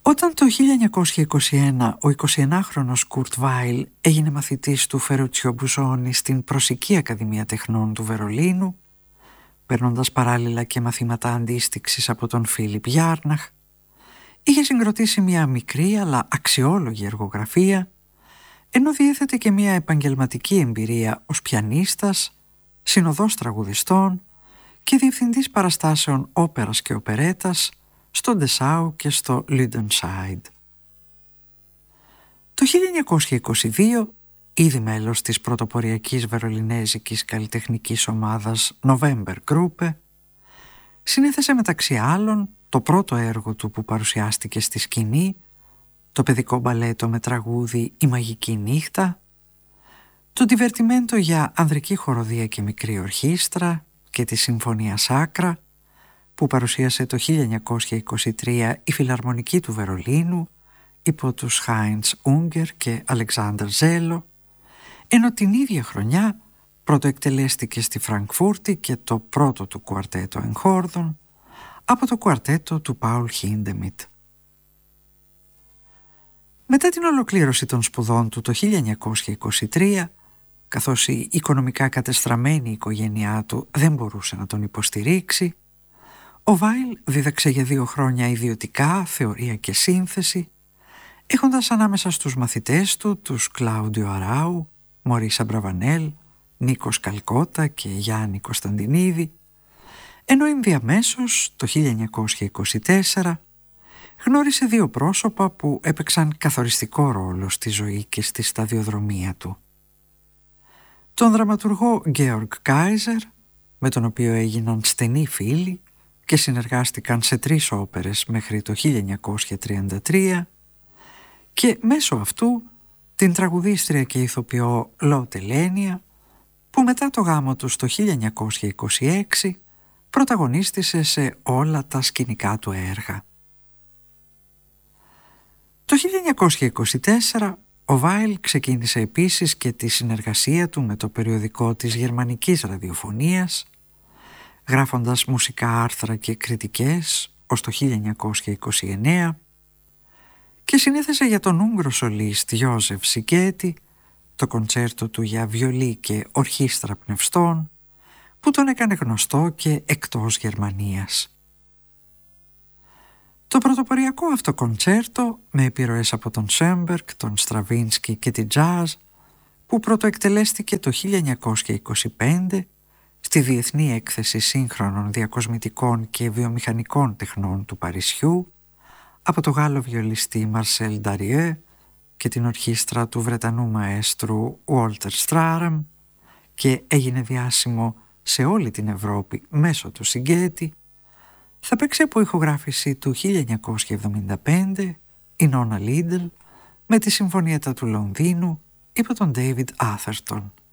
Όταν το 1921 ο 21χρονος Κουρτ Βάιλ έγινε μαθητής του Φερούτσιο Μπουζόνι στην Προσική Ακαδημία Τεχνών του Βερολίνου, παίρνοντας παράλληλα και μαθήματα αντίστοιξης από τον Φίλιπ Γιάρναχ, είχε συγκροτήσει μια μικρή αλλά αξιόλογη εργογραφία, ενώ διέθετε και μια επαγγελματική εμπειρία ως πιανίστας, συνοδός τραγουδιστών και διευθυντής παραστάσεων όπερας και οπερέτας στο Ντεσάου και στο Λιντενσάιντ. Το 1922, ήδη μέλος της πρωτοποριακής βερολινέζικης καλλιτεχνικής ομάδας November Gruppe, συνέθεσε μεταξύ άλλων το πρώτο έργο του που παρουσιάστηκε στη σκηνή, το παιδικό μπαλέτο με τραγούδι «Η Μαγική Νύχτα», το ντιβερτιμέντο για ανδρική χοροδία και μικρή ορχήστρα και τη Συμφωνία Σάκρα, που παρουσίασε το 1923 η Φιλαρμονική του Βερολίνου υπό τους Χάιντς Ούγκερ και Αλεξάνδρ Ζέλο, ενώ την ίδια χρονιά πρωτοεκτελέστηκε στη Φραγκφούρτη και το πρώτο του κουαρτέτο εγχόρδων από το κουαρτέτο του Πάουλ Χίντεμιτ. Μετά την ολοκλήρωση των σπουδών του το 1923, καθώς η οικονομικά κατεστραμμένη οικογένειά του δεν μπορούσε να τον υποστηρίξει, ο Βάιλ δίδαξε για 2 χρόνια ιδιωτικά θεωρία και σύνθεση, έχοντας ανάμεσα στους μαθητές του τους Κλάουντιο Αράου, Μωρίσα Μπραβανέλ, Νίκος Καλκότα και Γιάννη Κωνσταντινίδη, ενώ ενδιαμέσως το 1924 γνώρισε 2 πρόσωπα που έπαιξαν καθοριστικό ρόλο στη ζωή και στη σταδιοδρομία του. Τον δραματουργό Γκέοργ Κάιζερ, με τον οποίο έγιναν στενοί φίλοι και συνεργάστηκαν σε 3 όπερες μέχρι το 1933, και μέσω αυτού την τραγουδίστρια και ηθοποιό Λότε Λένια, που μετά το γάμο του το 1926 πρωταγωνίστησε σε όλα τα σκηνικά του έργα. Το 1924 ο Βάιλ ξεκίνησε επίσης και τη συνεργασία του με το περιοδικό της γερμανικής ραδιοφωνίας, γράφοντας μουσικά άρθρα και κριτικές ως το 1929, και συνέθεσε για τον Ούγγρο σολίστ Γιώζεφ Σικέτη το κοντσέρτο του για βιολί και ορχήστρα πνευστών, που τον έκανε γνωστό και εκτός Γερμανίας. Το πρωτοποριακό αυτό κοντσέρτο, με επιρροές από τον Σέμπερκ, τον Στραβίνσκι και την τζάζ, που πρωτοεκτελέστηκε το 1925 στη Διεθνή Έκθεση Σύγχρονων Διακοσμητικών και Βιομηχανικών Τεχνών του Παρισιού από το Γάλλο βιολιστή Μαρσέλ Νταριέ και την ορχήστρα του Βρετανού μαέστρου Walter Strarem, και έγινε διάσημο σε όλη την Ευρώπη μέσω του Σιγκέτη, θα παίξει από ηχογράφηση του 1975 η Νόνα Λίντελ με τη Συμφωνίατα του Λονδίνου υπό τον David Atherton.